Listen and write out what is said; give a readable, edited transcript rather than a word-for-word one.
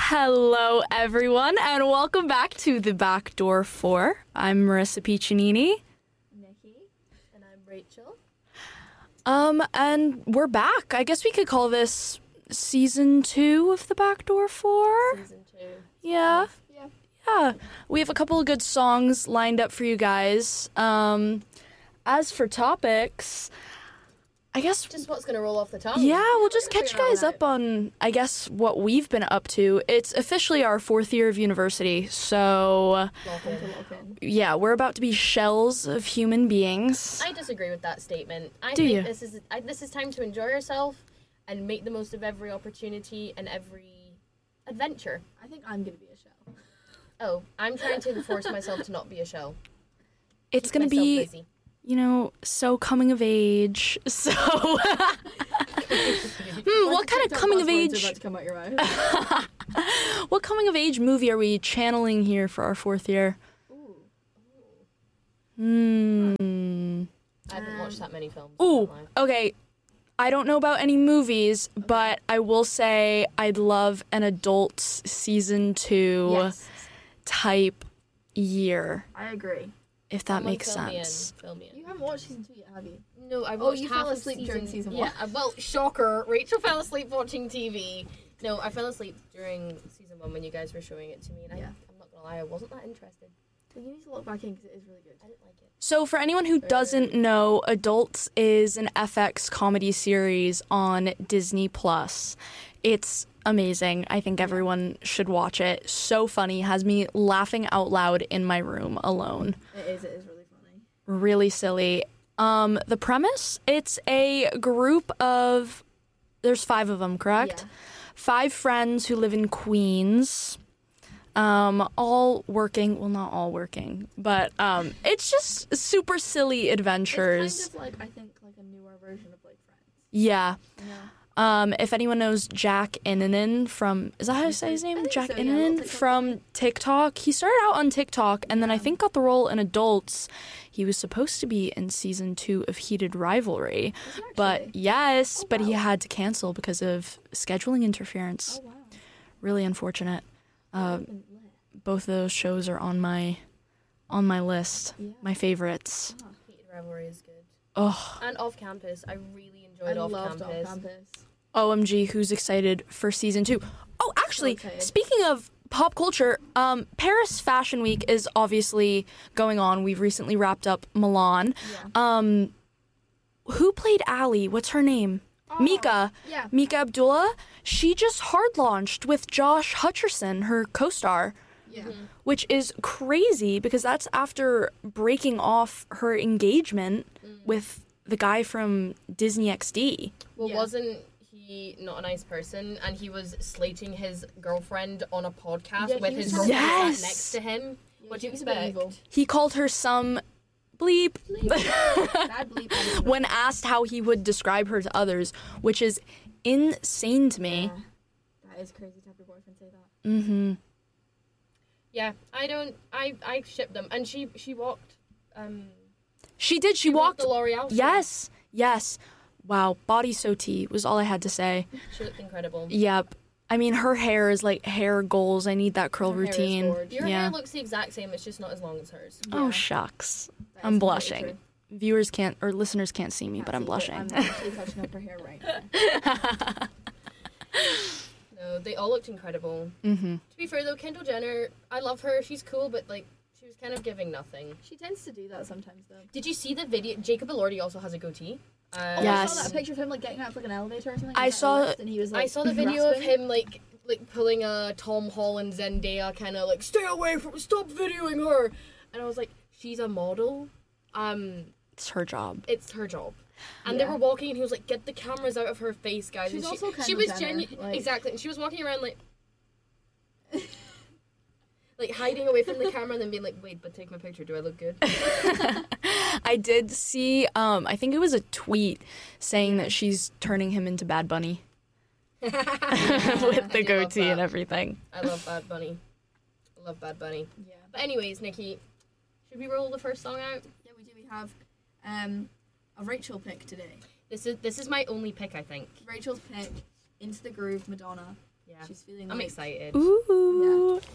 Hello, everyone, and welcome back to The Backdoor 4. I'm Marissa Piccinini. Nikki. And I'm Rachel. And we're back. I guess we could call this Season 2 of The Backdoor 4. Season 2. Yeah. Yeah. We have a couple of good songs lined up for you guys. As for topics, I guess... Just what's going to roll off the tongue. Yeah, we'll just catch you guys up on, I guess, what we've been up to. It's officially our 4th year of university, so... Welcome to Lock-In. Yeah, we're about to be shells of human beings. I disagree with that statement. I Do think you? this is time to enjoy yourself and make the most of every opportunity and every adventure. I think I'm going to be a shell. Oh, I'm trying to force myself to not be a shell. It's Keep going to myself be, busy. so coming of age. So, what kind of coming of age? About to come out your eyes. What coming of age movie are we channeling here for our 4th year? I haven't watched that many films. Ooh, can't lie. okay. I don't know about any movies, but I will say I'd love an adults season 2 Yes, type year, I agree. if that Someone makes fill me in, sense. fill me in. You haven't watched season 2 yet, have you? No, I Oh, watched you half fell of asleep during season Yeah, 1. well, shocker. Rachel fell asleep watching TV. No, I fell asleep during season 1 when you guys were showing it to me, and Yeah. I'm not gonna lie, I wasn't that interested. But you need to look back in because it is really good. I didn't like it. So for anyone who doesn't know, Adults is an FX comedy series on Disney Plus. It's amazing. I think everyone should watch it. So funny. Has me laughing out loud in my room alone. It is really funny. Really silly. The premise, it's a group of, there's 5 of them, correct? Yeah. 5 friends who live in Queens. All working, well, not all working, but it's just super silly adventures. It's kind of like, I think, like a newer version of like Friends. Yeah. Yeah. If anyone knows Jack Innanen from, is that how you say his name? think Jack so, yeah, Innanen TikTok. from TikTok. He started out on TikTok and then I think got the role in Adults. He was supposed to be in season 2 of Heated Rivalry, but yes, but he had to cancel because of scheduling interference. Oh, wow. Really unfortunate. Been lit. Both of those shows are on my list, Yeah. my favorites. Heated Rivalry is good. Oh, And Off Campus, I really I enjoyed Off loved Campus. Off Campus. OMG, who's excited for season 2? Oh, actually, excited. speaking of pop culture, Paris Fashion Week is obviously going on. We've recently wrapped up Milan. Yeah. Who played Allie? What's her name? Mika. Yeah. Mika Abdullah. She just hard launched with Josh Hutcherson, her co-star, Yeah. which is crazy because that's after breaking off her engagement with the guy from Disney XD. Well, Yeah. wasn't he not a nice person? And he was slating his girlfriend on a podcast Yeah, with he was his trying girlfriend to- sat next to him. What do you He's a bit expect? evil. He called her some bleep. Bad bleep. When asked how he would describe her to others, which is insane to me. Yeah. That is crazy to have your boyfriend say that. Mm-hmm. Yeah, I shipped them. And she walked, She did. She walked. the L'Oreal show. Yes. Wow. Body so tea was all I had to say. She looked incredible. Yep. I mean, her hair is like hair goals. I need that curl Her hair is routine. gorgeous. Your Yeah. hair looks the exact same, it's just not as long as hers. Oh Yeah. shucks. That I'm is blushing. very true. Viewers can't or listeners can't see me, Can't but I'm see it. blushing. I'm actually touching up her hair right now. No, they all looked incredible. Mm-hmm. To be fair though, Kendall Jenner, I love her, she's cool, but like, she was kind of giving nothing. She tends to do that sometimes, though. Did you see the video? Jacob Elordi also has a goatee. Oh, I Yes. saw that picture of him like getting out of like an elevator or something. I like, at a saw- lift, and he was, like, I saw the video of grasping. him like pulling a Tom Holland Zendaya kind of like stay away from, stop videoing her, and I was like, she's a model, It's her job. it's her job. And they Yeah. were walking, and he was like, "Get the cameras out of her face, guys." She's and also she Kendall was Jenner, like- exactly, and she was walking around like, like hiding away from the camera, and then being like, "Wait, but take my picture. Do I look good?" I did see. I think it was a tweet saying that she's turning him into Bad Bunny with I the do love goatee and that. everything. I love Bad Bunny. I love Bad Bunny. Yeah. But anyways, Nikki, should we roll the first song out? Yeah, we do. We have a Rachel pick today. This is my only pick, I think. Rachel's pick, Into the Groove, Madonna. Yeah. She's feeling I'm like, excited. Ooh.